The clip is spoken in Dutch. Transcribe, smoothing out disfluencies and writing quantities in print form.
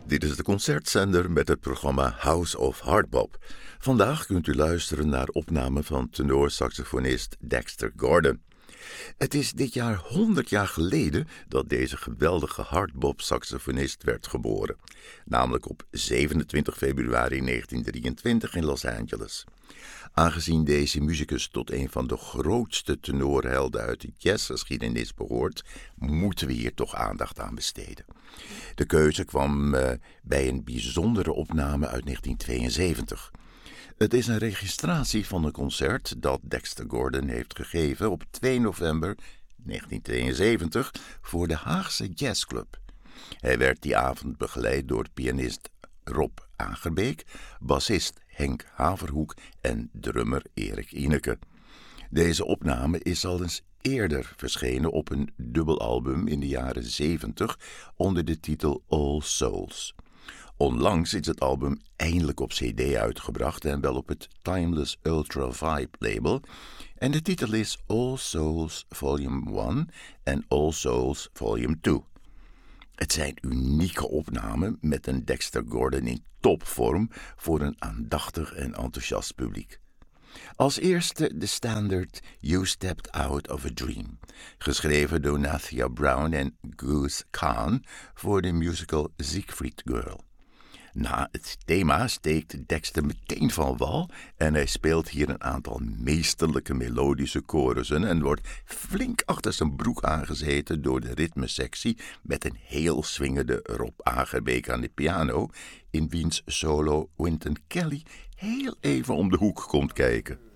Dit is de concertzender met het programma House of Hardbop. Vandaag kunt u luisteren naar opnamen van tenorsaxofonist Dexter Gordon. Het is dit jaar 100 jaar geleden dat deze geweldige hardbop-saxofonist werd geboren. Namelijk op 27 februari 1923 in Los Angeles. Aangezien deze muzikus tot een van de grootste tenorhelden uit de jazzgeschiedenis behoort, moeten we hier toch aandacht aan besteden. De keuze kwam bij een bijzondere opname uit 1972. Het is een registratie van een concert dat Dexter Gordon heeft gegeven op 2 november 1972 voor de Haagse Jazzclub. Hij werd die avond begeleid door pianist Rob Agerbeek, bassist Henk Haverhoek en drummer Erik Ineke. Deze opname is al eens eerder verschenen op een dubbelalbum in de jaren 70 onder de titel All Souls. Onlangs is het album eindelijk op cd uitgebracht en wel op het Timeless Ultra Vibe label. En de titel is All Souls Volume 1 en All Souls Volume 2. Het zijn unieke opnamen met een Dexter Gordon in topvorm voor een aandachtig en enthousiast publiek. Als eerste de standaard You Stepped Out of a Dream, geschreven door Nathia Brown en Goose Khan voor de musical Siegfried Girl. Na het thema steekt Dexter meteen van wal en hij speelt hier een aantal meesterlijke melodische chorussen en wordt flink achter zijn broek aangezeten door de ritmesectie met een heel swingende Rob Agerbeek aan de piano, in wiens solo Wynton Kelly heel even om de hoek komt kijken.